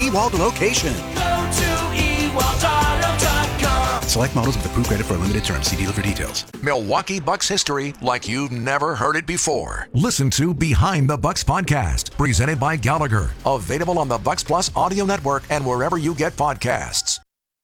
Ewald location. Go to ewaldauto.com. Select models with approved credit for a limited term. See dealer for details. Milwaukee Bucks history like you've never heard it before. Listen to Behind the Bucks podcast, presented by Gallagher. Available on the Bucks Plus audio network and wherever you get podcasts.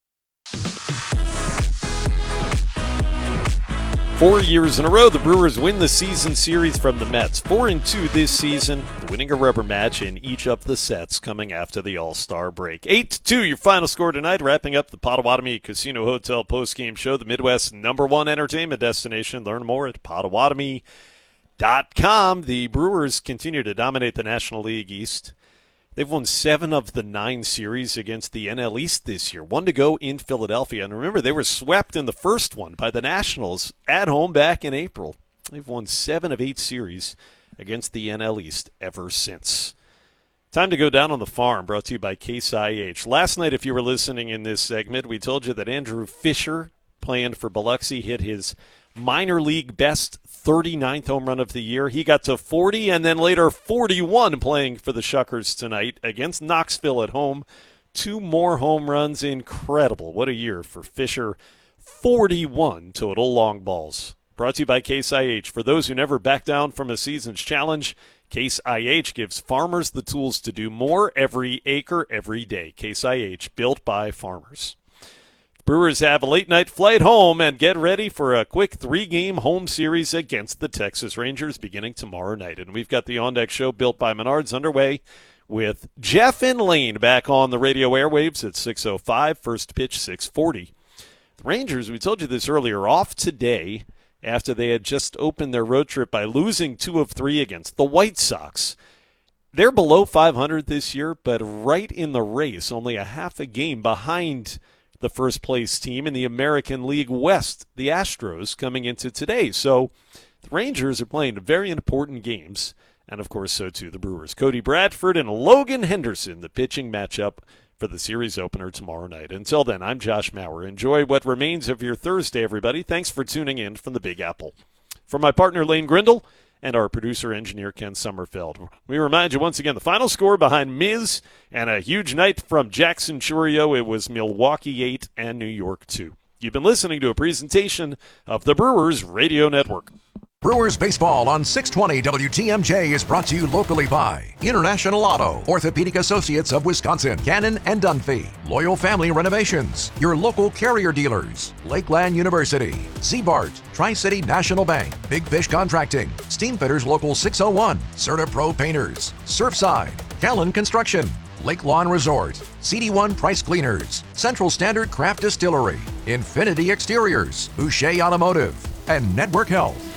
4 years in a row, the Brewers win the season series from the Mets. 4-2 this season, winning a rubber match in each of the sets coming after the All-Star break. 8-2, your final score tonight, wrapping up the Potawatomi Casino Hotel postgame show, the Midwest's #1 entertainment destination. Learn more at Potawatomi.com. The Brewers continue to dominate the National League East. They've won 7 of the 9 series against the NL East this year. 1 to go in Philadelphia. And remember, they were swept in the first one by the Nationals at home back in April. They've won 7 of 8 series against the NL East ever since. Time to go down on the farm, brought to you by Case IH. Last night, if you were listening in this segment, we told you that Andrew Fisher, playing for Biloxi, hit his minor league best 39th home run of the year. He got to 40 and then later 41 playing for the Shuckers tonight against Knoxville at home. 2 more home runs. Incredible. What a year for Fisher. 41 total long balls. Brought to you by Case IH. For those who never back down from a season's challenge, Case IH gives farmers the tools to do more every acre, every day. Case IH, built by farmers. Brewers have a late-night flight home and get ready for a quick 3-game home series against the Texas Rangers beginning tomorrow night. And we've got the On Deck Show built by Menards underway with Jeff and Lane back on the radio airwaves at 6:05, first pitch 6:40. The Rangers, we told you this earlier, off today after they had just opened their road trip by losing 2 of 3 against the White Sox. They're below 500 this year, but right in the race, only a half a game behind the first-place team in the American League West, the Astros, coming into today. So the Rangers are playing very important games, and, of course, so too the Brewers. Cody Bradford and Logan Henderson, the pitching matchup for the series opener tomorrow night. Until then, I'm Josh Maurer. Enjoy what remains of your Thursday, everybody. Thanks for tuning in from the Big Apple. For my partner, Lane Grindle, and our producer-engineer, Ken Sommerfeld. We remind you once again, the final score behind Miz and a huge night from Jackson Churio. It was Milwaukee 8 and New York 2. You've been listening to a presentation of the Brewers Radio Network. Brewers baseball on 620 WTMJ is brought to you locally by International Auto, Orthopedic Associates of Wisconsin, Cannon and Dunphy, Loyal Family Renovations, your local Carrier dealers, Lakeland University, Seabart, Tri-City National Bank, Big Fish Contracting, Steamfitters Local 601, Certa Pro Painters, Surfside, Callan Construction, Lake Lawn Resort, CD1 Price Cleaners, Central Standard Craft Distillery, Infinity Exteriors, Boucher Automotive, and Network Health.